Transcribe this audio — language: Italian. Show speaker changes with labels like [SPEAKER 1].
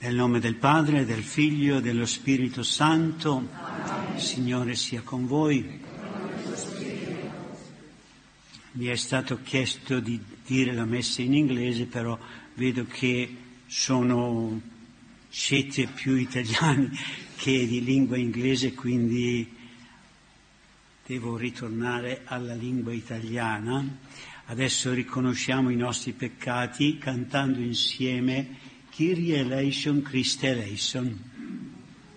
[SPEAKER 1] Nel nome del Padre, del Figlio e dello Spirito Santo. Amen. Signore sia con voi. Mi è stato chiesto di dire la messa in inglese, però vedo che siete più italiani che di lingua inglese, quindi devo ritornare alla lingua italiana. Adesso riconosciamo i nostri peccati cantando insieme Kyrie eleison, Christe eleison.